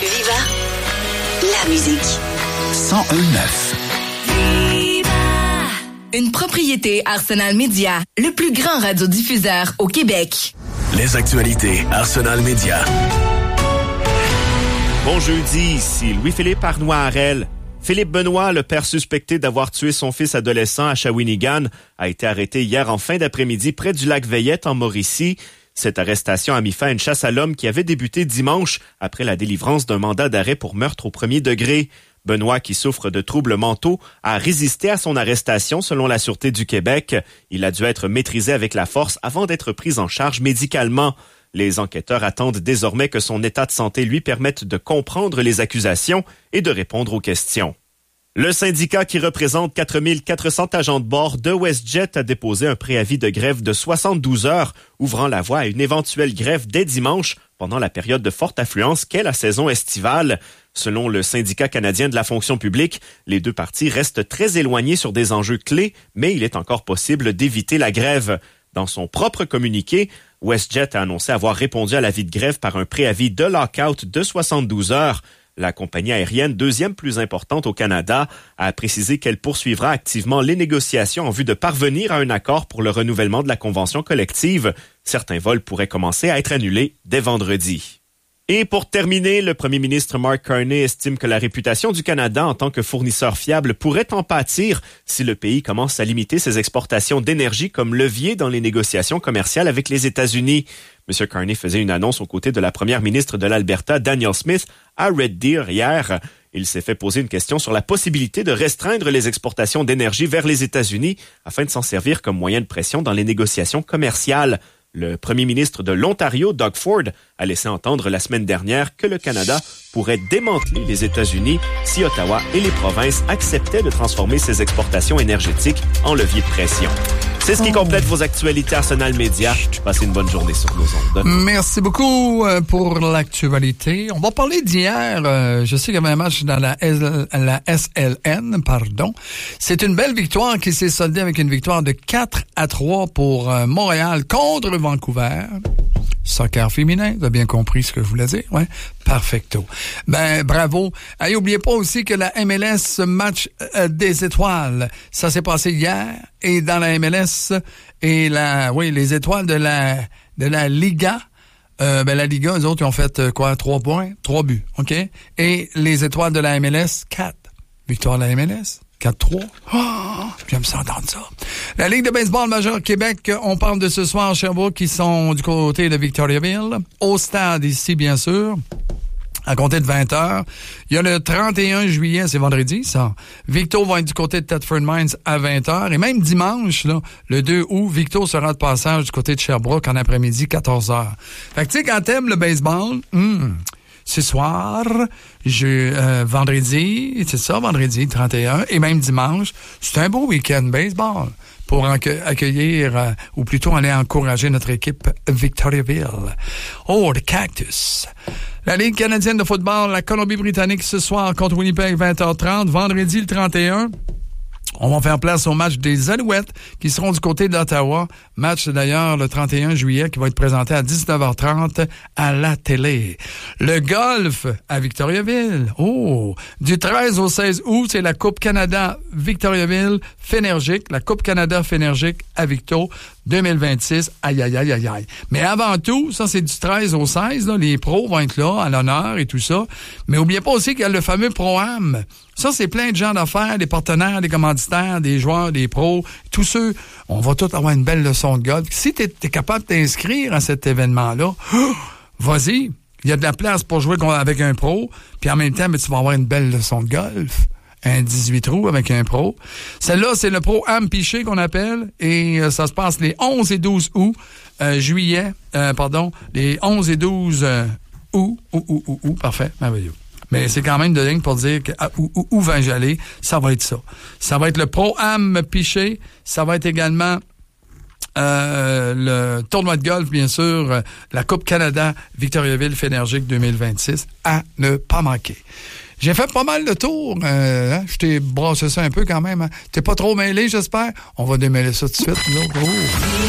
Viva, la musique. 101.9. Une propriété Arsenal Média, le plus grand radiodiffuseur au Québec. Les actualités Arsenal Média. Bon jeudi, ici Louis-Philippe Arnois-Harel. Philippe Benoît, le père suspecté d'avoir tué son fils adolescent à Shawinigan, a été arrêté hier en fin d'après-midi près du lac Veillette en Mauricie. Cette arrestation a mis fin à une chasse à l'homme qui avait débuté dimanche après la délivrance d'un mandat d'arrêt pour meurtre au premier degré. Benoît, qui souffre de troubles mentaux, a résisté à son arrestation selon la Sûreté du Québec. Il a dû être maîtrisé avec la force avant d'être pris en charge médicalement. Les enquêteurs attendent désormais que son état de santé lui permette de comprendre les accusations et de répondre aux questions. Le syndicat qui représente 4400 agents de bord de WestJet a déposé un préavis de grève de 72 heures, ouvrant la voie à une éventuelle grève dès dimanche pendant la période de forte affluence qu'est la saison estivale. Selon le syndicat canadien de la fonction publique, les deux parties restent très éloignés sur des enjeux clés, mais il est encore possible d'éviter la grève. Dans son propre communiqué, WestJet a annoncé avoir répondu à l'avis de grève par un préavis de lock-out de 72 heures. La compagnie aérienne, deuxième plus importante au Canada, a précisé qu'elle poursuivra activement les négociations en vue de parvenir à un accord pour le renouvellement de la convention collective. Certains vols pourraient commencer à être annulés dès vendredi. Et pour terminer, le premier ministre Mark Carney estime que la réputation du Canada en tant que fournisseur fiable pourrait en pâtir si le pays commence à limiter ses exportations d'énergie comme levier dans les négociations commerciales avec les États-Unis. M. Carney faisait une annonce aux côtés de la première ministre de l'Alberta, Danielle Smith, à Red Deer hier. Il s'est fait poser une question sur la possibilité de restreindre les exportations d'énergie vers les États-Unis afin de s'en servir comme moyen de pression dans les négociations commerciales. Le premier ministre de l'Ontario, Doug Ford, a laissé entendre la semaine dernière que le Canada pourrait démanteler les États-Unis si Ottawa et les provinces acceptaient de transformer ses exportations énergétiques en levier de pression. C'est ce qui complète vos actualités Arsenal Média. Passez une bonne journée sur nos ondes. Merci beaucoup pour l'actualité. On va parler d'hier. Je sais qu'il y avait un match dans la SLN, pardon. C'est une belle victoire qui s'est soldée avec une victoire de 4-3 pour Montréal contre Vancouver. Soccer féminin, vous avez bien compris ce que je voulais dire, ouais? Perfecto. Ben, bravo. Et n'oubliez pas aussi que la MLS match des étoiles, ça s'est passé hier, et dans la MLS, et les étoiles de la Liga, la Liga, eux autres, ils ont fait 3 points? 3 buts, OK? Et les étoiles de la MLS, 4. Victoire de la MLS. 4-3. Oh, j'aime ça entendre ça. La Ligue de baseball majeure Québec, on parle de ce soir Sherbrooke qui sont du côté de Victoriaville. Au stade ici, bien sûr, à compter de 20h. Il y a le 31 juillet, c'est vendredi, ça. Victo va être du côté de Thetford Mines à 20h. Et même dimanche, là, le 2 août, Victo sera de passage du côté de Sherbrooke en après-midi, 14h. Fait que tu sais, quand t'aimes le baseball, ce soir, vendredi, c'est ça, vendredi 31, et même dimanche, c'est un beau week-end baseball pour accueillir, ou plutôt aller encourager notre équipe Victoriaville. Oh, le Cactus. La Ligue canadienne de football, la Colombie-Britannique ce soir contre Winnipeg, 20h30. Vendredi, le 31, on va faire place au match des Alouettes qui seront du côté d'Ottawa. Match d'ailleurs le 31 juillet qui va être présenté à 19h30 à la télé. Le golf à Victoriaville. Oh! Du 13 au 16 août, c'est la Coupe Canada Victoriaville Fénergique. La Coupe Canada Fénergique à Victo 2026. Aïe, aïe, aïe, aïe, aïe. Mais avant tout, ça c'est du 13 au 16. Là, les pros vont être là à l'honneur et tout ça. Mais n'oubliez pas aussi qu'il y a le fameux Pro-Am. Ça, c'est plein de gens d'affaires, des partenaires, des commanditaires, des joueurs, des pros, tous ceux. On va tous avoir une belle leçon de golf. Si t'es capable de t'inscrire à cet événement-là, vas-y. Il y a de la place pour jouer avec un pro, puis en même temps, tu vas avoir une belle leçon de golf. Un 18 trous avec un pro. Celle-là, c'est le Pro-Am Piché qu'on appelle, et ça se passe les 11 et 12 août, les 11 et 12 août, parfait, merveilleux. Mais c'est quand même de ligne pour dire que où vais-je aller, ça va être ça. Ça va être le Pro-Am Piché, ça va être également le tournoi de golf, bien sûr, la Coupe Canada Victoriaville Fénergique 2026, à ne pas manquer. J'ai fait pas mal de tours. Je t'ai brassé ça un peu quand même. Hein. T'es pas trop mêlé, j'espère? On va démêler ça tout de suite.